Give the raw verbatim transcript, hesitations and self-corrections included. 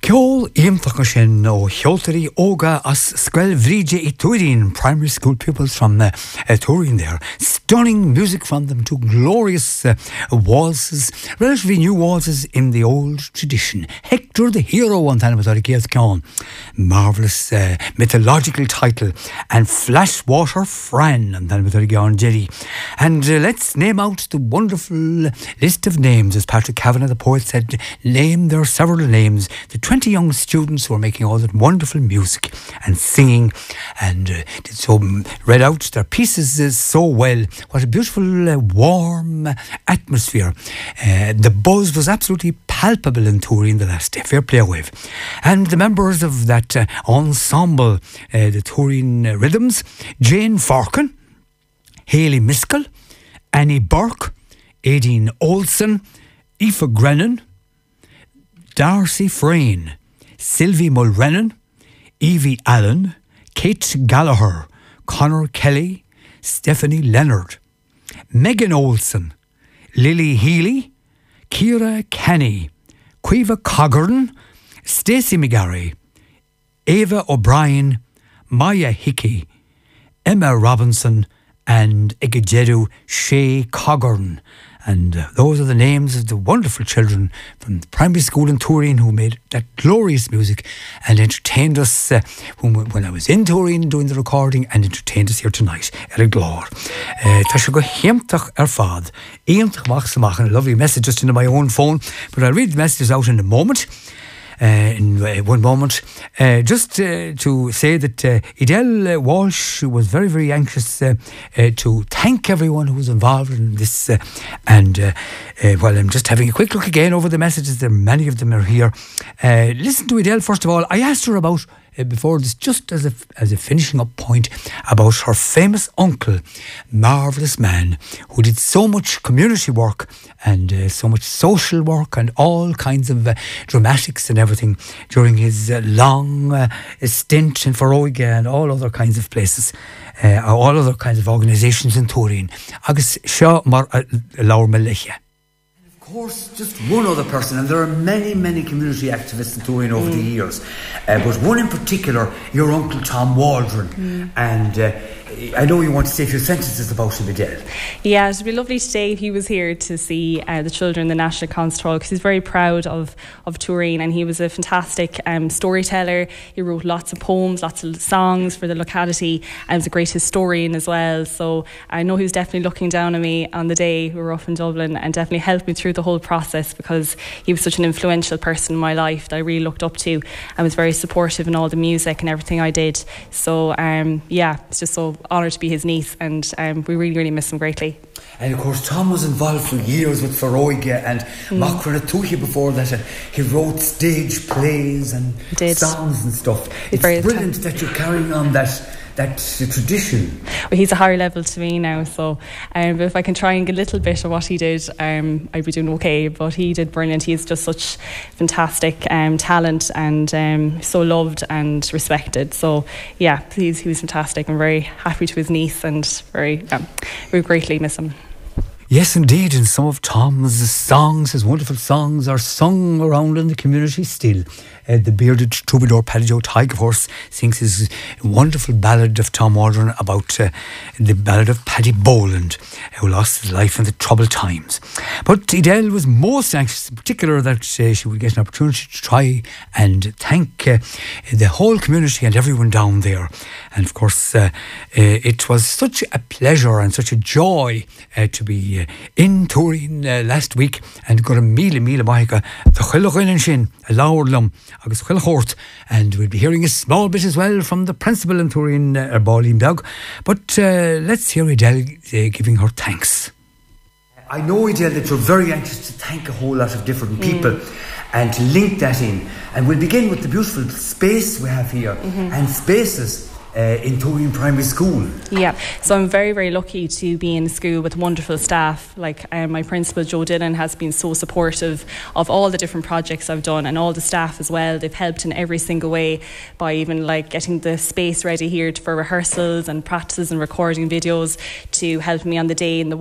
Ceol Iamtach sin ó Cheoltarí Óga as Scuil Bhríde I Tuirín, primary school pupils from uh, uh, Tuirín there. Stunning music from them to glorious uh, waltzes, relatively new waltzes in the old tradition. Hector the Hero on Tanamatorikias marvellous uh, mythological title, and Flashwater Fran on Tanamatorikian Jerry. And uh, let's name out the wonderful list of names, as Patrick Kavanagh the poet said. Name their several names. The twenty young students who are making all that wonderful music and singing, and uh, did so read out their pieces uh, so well. What a beautiful uh, warm atmosphere. Uh, the buzz was absolutely palpable in Tuirín the last day. Fair play with. And the members of that uh, ensemble, uh, the Tuirín uh, Rhythms, Jane Farkin, Hayley Miskell, Annie Burke, Aideen Olsen, Aoife Grennan, Darcy Frayne, Sylvie Mulrennan, Evie Allen, Kate Gallagher, Conor Kelly, Stephanie Leonard, Megan Olsen, Lily Healy, Ciara Kenny, Caoimhe Cogburn, Stacey McGarry, Ava O'Brien, Maya Hickey, Emma Robinson, and Egejeru Shea Cogburn. And uh, those are the names of the wonderful children from the primary school in Tuirín who made that glorious music and entertained us uh, when, when I was in Tuirín doing the recording, and entertained us here tonight at a glór. Tá sé go hiamtach ar fad. Iamtach mach samach, and a lovely message just into my own phone, but I'll read the messages out in a moment. Uh, in uh, one moment, uh, just uh, to say that uh, Edel uh, Walsh was very, very anxious uh, uh, to thank everyone who was involved in this. Uh, and uh, uh, while I'm just having a quick look again over the messages, there many of them are here. Uh, listen to Edel first of all. I asked her about uh, before this, just as a as a finishing up point, about her famous uncle, marvellous man who did so much community work and uh, so much social work and all kinds of uh, dramatics and everything during his uh, long uh, stint in Foróige and all other kinds of places, uh, all other kinds of organisations in Tuirín. Agus seo mar laur meliche. Of course, just one other person, and there are many, many community activists in Tuirín over mm. the years, uh, but one in particular, your uncle Tom Waldron, mm. and uh, I know you want to say a few sentences about him, Adele. Yeah, it would be lovely today if he was here to see uh, the children in the National Concert Hall, because he's very proud of, of Tuirín, and he was a fantastic um, storyteller. He wrote lots of poems, lots of songs for the locality, and was a great historian as well. So I know he was definitely looking down on me on the day we were up in Dublin, and definitely helped me through the whole process, because he was such an influential person in my life that I really looked up to, and was very supportive in all the music and everything I did. So um, yeah, it's just so honoured to be his niece, and um, we really, really miss him greatly. And of course, Tom was involved for years with Foróige and mm. Macra Tuhi before that. And he wrote stage plays and songs and stuff. It's brilliant that you're carrying on that that tradition. Well, he's a higher level to me now, so um, if I can try and get a little bit of what he did, um, I'd be doing okay. But he did brilliant. He's just such fantastic um, talent, and um, so loved and respected. So yeah, he's, he was fantastic. I'm very happy to his niece, and very um, we greatly miss him. Yes, indeed, and some of Tom's songs, his wonderful songs, are sung around in the community still. Uh, the bearded troubadour Paddy Joe Tighe, of course, sings his wonderful ballad of Tom Waldron about uh, the ballad of Paddy Boland, who lost his life in the troubled times. But Edel was most anxious, in particular, that uh, she would get an opportunity to try and thank uh, the whole community and everyone down there. And of course, uh, uh, it was such a pleasure and such a joy uh, to be uh, in Tuirín uh, last week, and got a míle míle maithe the chuileáin sin a leabhar lum agus chuilechort, and we'll be hearing a small bit as well from the principal in Tuirín, uh, Bálín Beag. But uh, let's hear Edel uh, giving her thanks. I know, Edel, that you're very anxious to thank a whole lot of different people mm. and to link that in, and we'll begin with the beautiful space we have here mm-hmm. and spaces Uh, in Tuirín Primary School. Yeah, so I'm very, very lucky to be in school with wonderful staff. Like um, my principal, Joe Dillon, has been so supportive of all the different projects I've done, and all the staff as well. They've helped in every single way, by even like getting the space ready here for rehearsals and practices and recording videos, to help me on the day in the